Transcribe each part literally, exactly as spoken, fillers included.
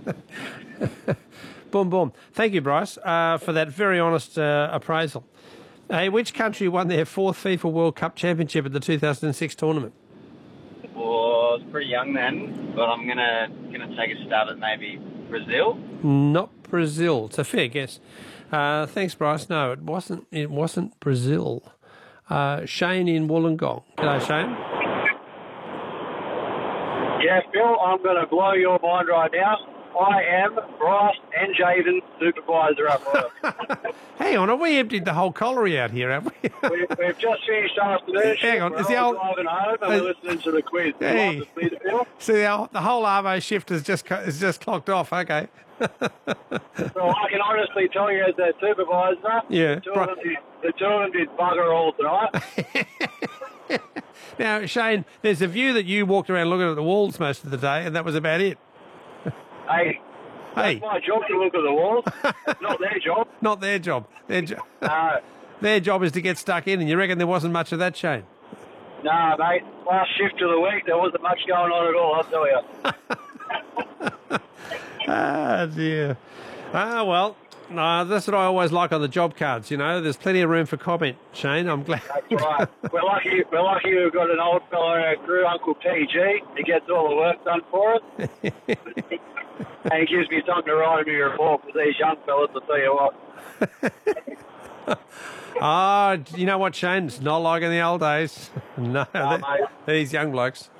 Boom, boom. Thank you, Bryce, uh, for that very honest uh, appraisal. Hey, which country won their fourth FIFA World Cup championship at the two thousand six tournament? Well, I was pretty young then, but I'm gonna gonna take a stab at maybe Brazil. Not Brazil. It's a fair guess. Uh, thanks, Bryce. No, it wasn't. It wasn't Brazil. Uh, Shane in Wollongong. G'day, Shane. Yeah, Phil, I'm going to blow your mind right now. I am Bryce and Jaden supervisor at work. Hang on, have we emptied the whole colliery out here, have we? we we've just finished afternoon. Hang on, we're is the old driving home and we're listening to the quiz. Hey, like to see the film? see the, the whole Arvo shift is just is just clocked off. Okay. So I can honestly tell you, as their supervisor, Yeah, the two, of them did, the two of them did bugger all tonight. Now, Shane, there's a view that you walked around looking at the walls most of the day, and that was about it. Hey, Hey. that's my job to look at the walls. It's not their job. Not their job. Their, jo- No, their job is to get stuck in, and you reckon there wasn't much of that, Shane? no, mate. Last shift of the week, there wasn't much going on at all, I'll tell you. Ah, dear. Ah, well, no, that's what I always like on the job cards, you know. There's plenty of room for comment, Shane. I'm glad. That's right. We're lucky, we're lucky we've got an old fellow in our crew, Uncle P G. He gets all the work done for us. And he gives me something to write in my report for these young fellas, I'll tell you what. Ah, you know what, Shane? It's not like in the old days. No, Nah, they- mate. these young blokes.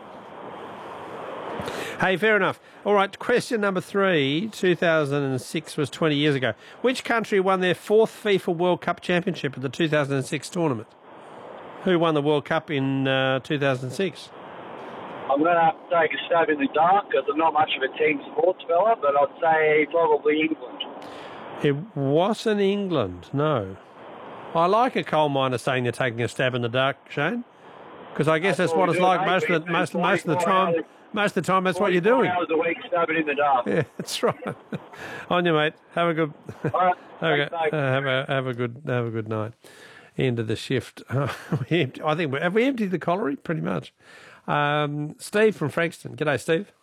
Hey, fair enough. All right, question number three. two thousand six was twenty years ago. Which country won their fourth FIFA World Cup championship at the two thousand six tournament? Who won the World Cup in uh, two thousand six? I'm going to have to take a stab in the dark because I'm not much of a team sports fella, but I'd say probably England. It wasn't England, no. I like a coal miner saying they're taking a stab in the dark, Shane, because I guess that's, That's what what it's we do, like mate. most of the, We most, spend most of the twenty-four time. hours- Most of the time, that's what you're doing. hours a week stabbing in the dark. Yeah, that's right. On you, mate. Have a good. All right. have, a, Thanks, mate. uh, have a have a good have a good night. End of the shift. we empty, I think we have we emptied the colliery pretty much. Um, Steve from Frankston. G'day, Steve.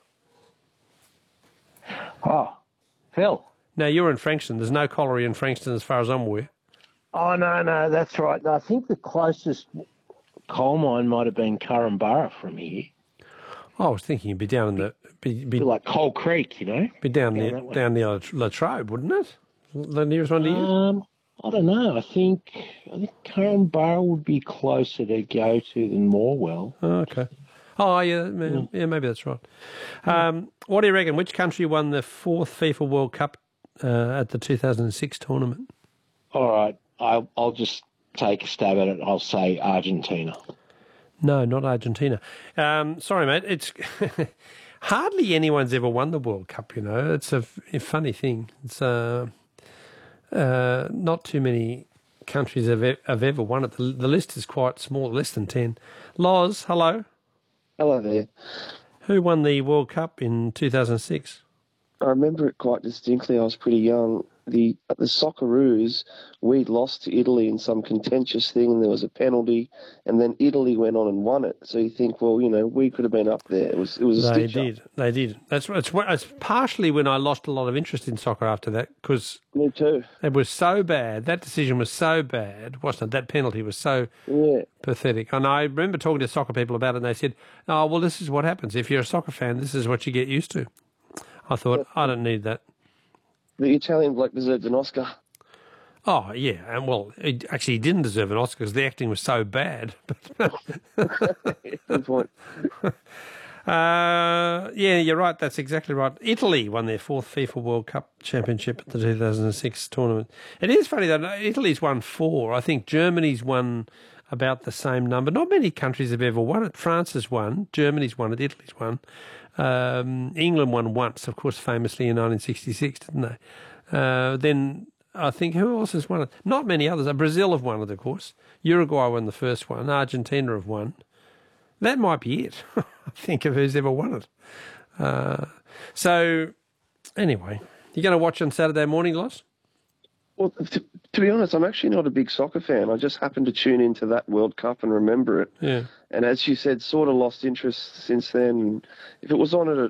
Oh, Phil. Now you're in Frankston. There's no colliery in Frankston as far as I'm aware. Oh, no, no, that's right. I think the closest coal mine might have been Currambara from here. I was thinking you'd be down in the be, be, Like Coal Creek, you know? be down down the that way. down the Latrobe, wouldn't it? The nearest one to you. Um, I don't know. I think I think Currambara would be closer to go to than Morwell. Oh, okay. Oh, yeah, ma- yeah, maybe that's right. Um, what do you reckon? Which country won the fourth FIFA World Cup uh, at the two thousand six tournament? All right, I'll, I'll just take a stab at it. I'll say Argentina. No, not Argentina. Um, sorry, mate. It's hardly anyone's ever won the World Cup, you know. It's a, f- a funny thing. It's uh, uh, not too many countries have, e- have ever won it. The, the list is quite small, less than ten. Loz, hello. Hello there. Who won the World Cup in two thousand six? I remember it quite distinctly. I was pretty young. The the Socceroos, we lost to Italy in some contentious thing, and there was a penalty, and then Italy went on and won it. So you think, well, you know, we could have been up there. It was it was a They stitch did. They did. That's it's, it's partially when I lost a lot of interest in soccer after that, because up. Me too. it was so bad. That decision was so bad, wasn't it? That penalty was so Yeah. pathetic. And I remember talking to soccer people about it, and they said, "Oh, well, this is what happens if you're a soccer fan. This is what you get used to." I thought, I don't need that. The Italian bloke deserved an Oscar. Oh, yeah. And well, he actually he didn't deserve an Oscar because the acting was so bad. Good point. Uh, yeah, you're right. That's exactly right. Italy won their fourth FIFA World Cup championship at the two thousand six tournament. It is funny, though. Italy's won four. I think Germany's won about the same number. Not many countries have ever won it. France has won. Germany's won it. Italy's won. Um, England won once, of course, famously in nineteen sixty-six, didn't they? Uh, then I think who else has won it? Not many others. Uh, Brazil have won it, of course. Uruguay won the first one. Argentina have won. That might be it. I think of who's ever won it. Uh, so, anyway, you going to watch on Saturday morning, Loss? Well, to, to be honest, I'm actually not a big soccer fan. I just happened to tune into that World Cup and remember it. Yeah. And as you said, sort of lost interest since then. If it was on at a